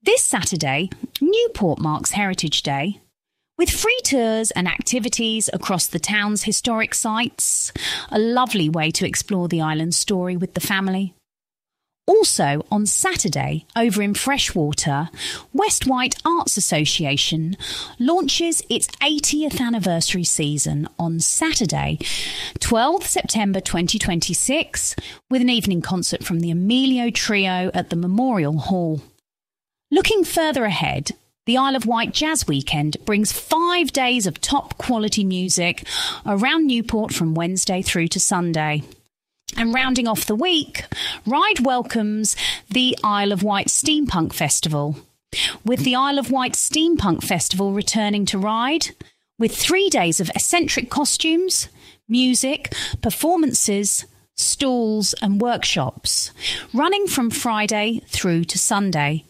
This Saturday, Newport marks Heritage Day, with free tours and activities across the town's historic sites, a lovely way to explore the island's story with the family. Also, on Saturday, over in Freshwater, West White Arts Association launches its 80th anniversary season on Saturday, 12th September 2026, with an evening concert from the Emilio Trio at the Memorial Hall. Looking further ahead, the Isle of Wight Jazz Weekend brings 5 days of top-quality music around Newport from Wednesday through to Sunday. And rounding off the week, Ryde welcomes the Isle of Wight Steampunk Festival, with the Isle of Wight Steampunk Festival returning to Ryde, with 3 days of eccentric costumes, music, performances, stalls and workshops, running from Friday through to Sunday.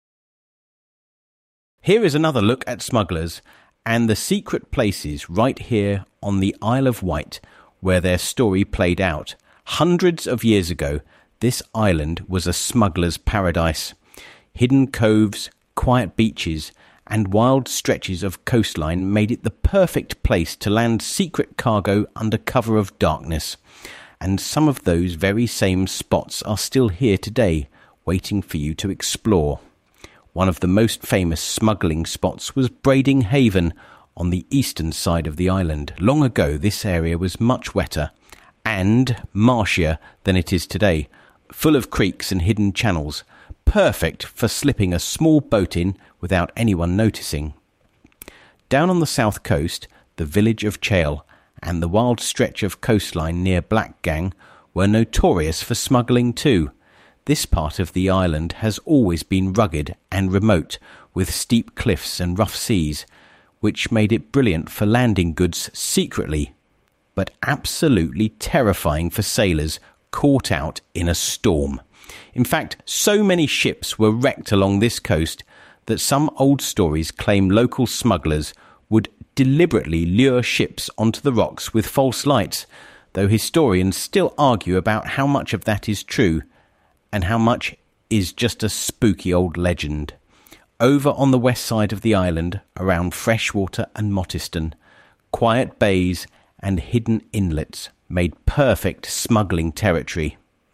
Here is another look at smugglers and the secret places right here on the Isle of Wight where their story played out. Hundreds of years ago, this island was a smuggler's paradise. Hidden coves, quiet beaches, and wild stretches of coastline made it the perfect place to land secret cargo under cover of darkness. And some of those very same spots are still here today, waiting for you to explore. One of the most famous smuggling spots was Brading Haven on the eastern side of the island. Long ago, this area was much wetter and marshier than it is today, full of creeks and hidden channels, perfect for slipping a small boat in without anyone noticing. Down on the south coast, the village of Chale and the wild stretch of coastline near Blackgang were notorious for smuggling too. This part of the island has always been rugged and remote, with steep cliffs and rough seas, which made it brilliant for landing goods secretly, but absolutely terrifying for sailors caught out in a storm. In fact, so many ships were wrecked along this coast that some old stories claim local smugglers would deliberately lure ships onto the rocks with false lights, though historians still argue about how much of that is true and how much is just a spooky old legend. Over on the west side of the island, around Freshwater and Mottiston, quiet bays and hidden inlets made perfect smuggling territory.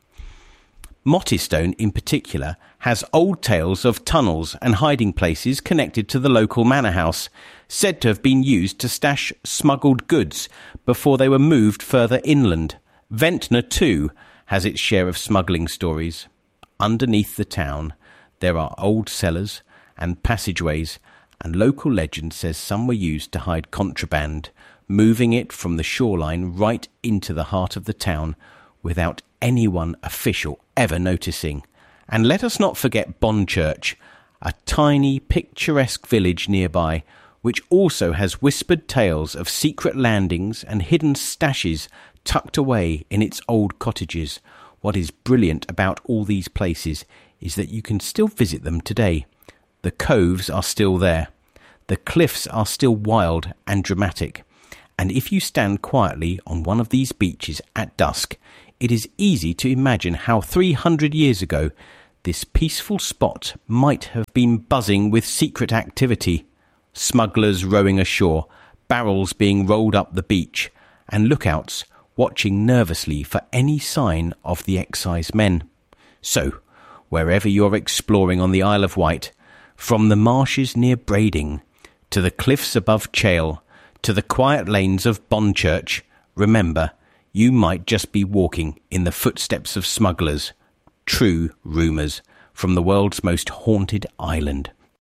Mottistone in particular has old tales of tunnels and hiding places connected to the local manor house, said to have been used to stash smuggled goods before they were moved further inland. Ventnor too has its share of smuggling stories. Underneath the town there are old cellars and passageways, and local legend says some were used to hide contraband, moving it from the shoreline right into the heart of the town without anyone official ever noticing. And let us not forget Bonchurch, a tiny picturesque village nearby, which also has whispered tales of secret landings and hidden stashes tucked away in its old cottages. What is brilliant about all these places is that you can still visit them today. The coves are still there. The cliffs are still wild and dramatic. And if you stand quietly on one of these beaches at dusk, it is easy to imagine how 300 years ago this peaceful spot might have been buzzing with secret activity. Smugglers rowing ashore, barrels being rolled up the beach, and lookouts watching nervously for any sign of the excise men. So, wherever you're exploring on the Isle of Wight, from the marshes near Brading to the cliffs above Chale to the quiet lanes of Bonchurch, remember, you might just be walking in the footsteps of smugglers. True rumours from the world's most haunted island.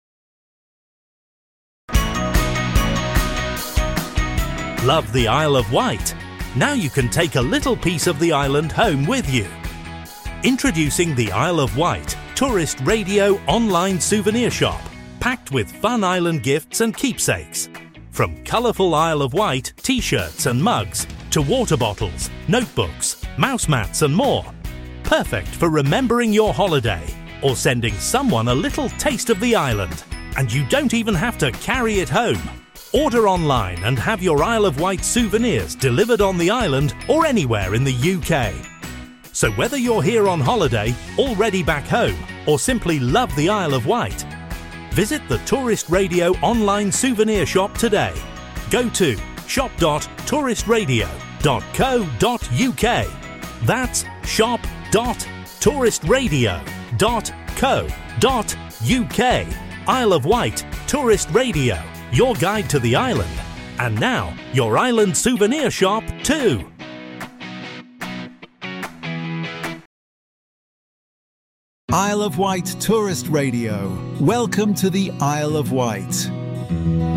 Love the Isle of Wight? Now you can take a little piece of the island home with you. Introducing the Isle of Wight Tourist Radio online souvenir shop, packed with fun island gifts and keepsakes. From colourful Isle of Wight t-shirts and mugs to water bottles, notebooks, mouse mats and more. Perfect for remembering your holiday or sending someone a little taste of the island. And you don't even have to carry it home. Order online and have your Isle of Wight souvenirs delivered on the island or anywhere in the UK. So whether you're here on holiday, already back home, or simply love the Isle of Wight, Visit the Tourist Radio online souvenir shop today. Go to shop.touristradio.co.uk. That's shop.touristradio.co.uk. Isle of Wight Tourist Radio, your guide to the island. And now, your island souvenir shop too. Isle of Wight Tourist Radio. Welcome to the Isle of Wight.